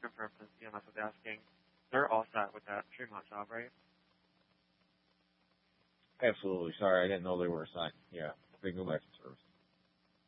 confirm since CMS was asking, they're all set with that Tremont job, right? Absolutely. Sorry, I didn't know they were assigned. Yeah, they can go back to service.